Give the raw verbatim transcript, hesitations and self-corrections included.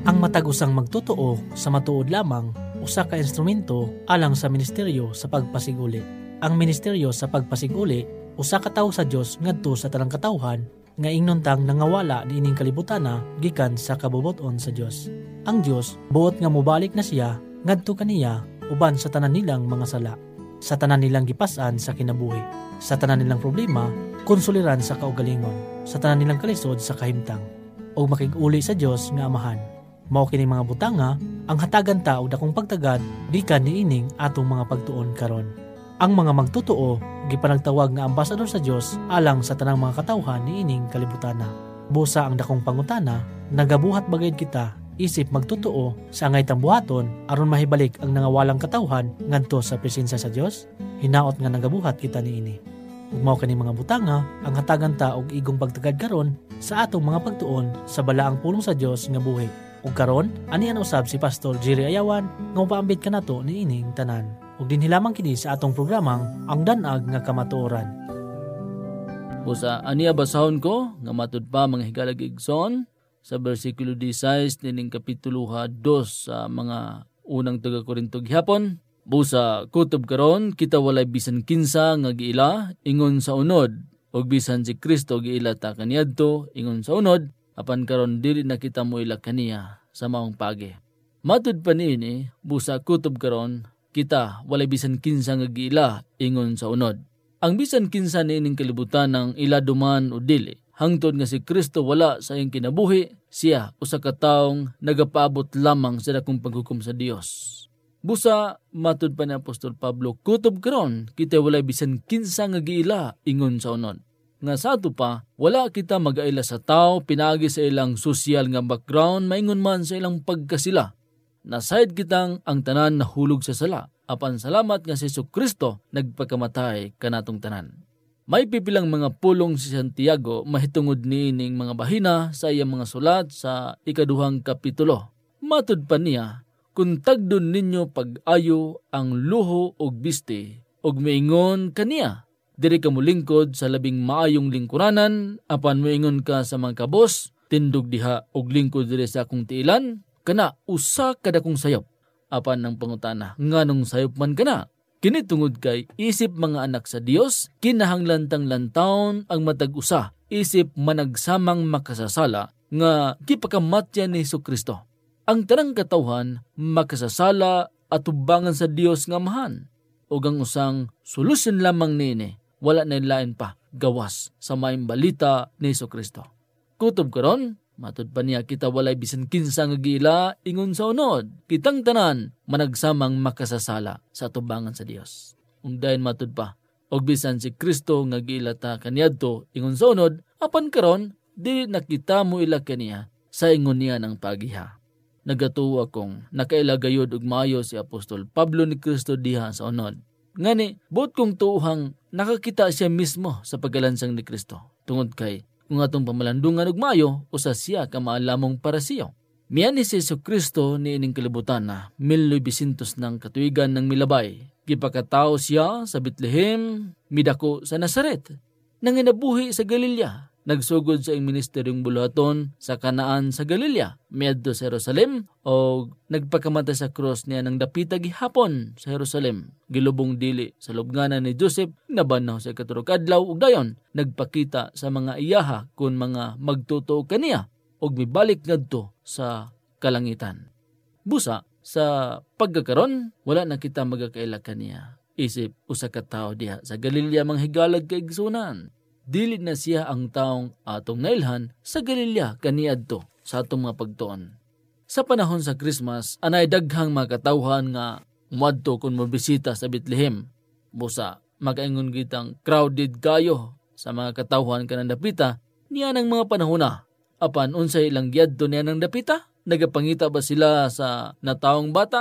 Ang matag-usang magtotoo sa matuod lamang usa ka instrumento alang sa ministeryo sa pagpasiguli. Ang ministeryo sa pagpasiguli usa ka tawo sa Dios ngadto sa tanang katawhan nga ingnontang nangawala niining kalibutana gikan sa kabubot-on sa Dios. Ang Dios buot nga mobalik na siya ngadto kaniya uban sa tanan nilang mga sala, sa tanan nilang gipas-an sa kinabuhi, sa tanan nilang problema konsuliran sa kaugalingon, sa tanan nilang kalisod sa kahimtang, o makig-uli sa Dios nga Amahan. Mao kini mga butanga ang hatagan ta og dakong pagtagad gikan niining atong mga pagtuon karon. Ang mga magtotoo gipanagtawag nga ambasador sa Dios alang sa tanang mga katawhan niining kalibutana. Busa ang dakong pangutana, nagabuhat bagayd kita isip magtotoo sa angay tambuhaton aron mahibalik ang nangawalang katawhan ngadto sa presensya sa Dios? Hinaot nga nagabuhat kita niini. Ug mao kani mga butanga ang hatagan ta og igong pagtagad karon sa atong mga pagtuon sa balaang pulong sa Dios nga buhi. Ug karon ani an usab si Pastor Jerry Ayawan nga mopaambit kanato niining tanan. Ug dinhi lamang kini sa atong programang Ang Danag nga Kamatuoran. Busa aniya basahon ko nga matud pa mga higalag igsoon sa bersikulo diyesais nining kapitulo dos sa mga unang taga Korinto gihapon. Busa kutob karon kita walay bisan kinsa nga giila ingon sa unod, ug bisan si Kristo giila ta kaniadto ingon sa unod, apan karon dili na kita moila kaniya sa maong pagi. Matud pa niini, busa kutob karon kita walay bisan kinsa nga giila ingon sa unod. Ang bisan kinsa niining kalibutan ng ila duman o dili, hangtod nga si Kristo wala sa iyang kinabuhi, siya usa ka taong nagapaabot lamang sa dakong paghukom sa Dios. Busa matud pa ni Apostol Pablo, kutob karon kita walay bisan kinsa nga giila ingon sa unod. Nga sa ato pa, wala kita magaila sa tao pinagi sa ilang social nga background maingon man sa ilang pagkasila. Nasayad kitang ang tanan nahulog sa sala, apan salamat nga si Jesucristo nagpakamatay kanatong tanan. May pipilang mga pulong si Santiago mahitungod niining mga bahina sa iyang mga sulat sa ikaduhang kapitulo. Matud pa niya, kung tagdon ninyo pag-ayo ang luho og biste, og maingon kaniya, diri ka mulingkod sa labing maayong lingkuranan, apan moingon ka sa mga kabos, tindog diha og lingkod diri sa akong tiilan, kana usa kada kong sayop. Apan ng pangutana, nganong sayop man kana? Kini tungod kay isip mga anak sa Dios, kinahanglantang lantawon ang matag-usa, isip managsamang makasasala nga gipakamatyan ni Jesucristo. Ang tanang katawhan makasasala at tubangan sa Dios nga Amahan. Ug ang usang solusyon lamang nini, wala na lain pa gawas sa maayong balita ni Jesucristo. Kutob karon, matud pa niya kita walay bisan kinsa nga giila ingon sa unod, kitang tanan managsamang makasasala sa tubangan sa Dios. Ug dayon matud pa, og bisan si Kristo nga giila ta kaniadto ingon sa unod, apan karon dili na kita mo ila kaniya sa ingon niya ng pagiha. Nagatuwa kong nakailagayod og maayo si Apostol Pablo ni Kristo diha sa unod. Ngani, buot kong tuuhang nakakita siya mismo sa pagalansang ni Kristo. Tungod kay, kung atong pamalandungan og maayo, usa siya ka maalamong para siyo. Miyan ni si Jesucristo ni ining kalibutan na mil novecentos ng katuigan ng milabay. Gipakatao siya sa Bethlehem, midako sa Nazaret. Nanginabuhi sa Galilea. Nagsugod sa iyang ministeryong buluhaton sa Kanaan sa Galilea, miadto sa Jerusalem, o nagpakamatay sa krus niya ng dapita gihapon sa Jerusalem. Gilubong dili sa lubnganan ni Joseph, nabanaw sa katurok adlaw, ug dayon nagpakita sa mga iyaha kun mga magtutuo kaniya, ug mibalik ngadto sa kalangitan. Busa, sa pagkakaron, wala na kita magakaila kaniya. Isip usa ka tawo diha sa Galilea manghigalag kay igsunan. Dili na siya ang taong atong nailhan sa Galilea kaniadto sa atong mga pagtuon. Sa panahon sa Christmas, anay daghang mga katawhan nga muadto kung mabisita sa Bethlehem. Busa, makaingon kitang crowded kayo sa mga katawhan kanang dapita niya ng mga panahona. Apan unsay ilang giadto niya ng dapita? Nagapangita ba sila sa nataong bata?